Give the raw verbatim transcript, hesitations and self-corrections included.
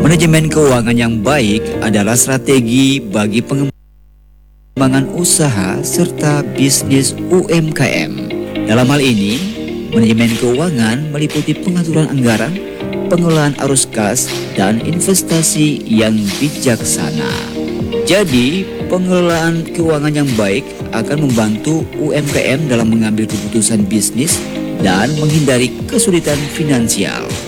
Manajemen keuangan yang baik adalah strategi bagi pengembangan usaha serta bisnis U M K M. Dalam hal ini, manajemen keuangan meliputi pengaturan anggaran, pengelolaan arus kas, dan investasi yang bijaksana. Jadi, pengelolaan keuangan yang baik akan membantu U M K M dalam mengambil keputusan bisnis dan menghindari kesulitan finansial.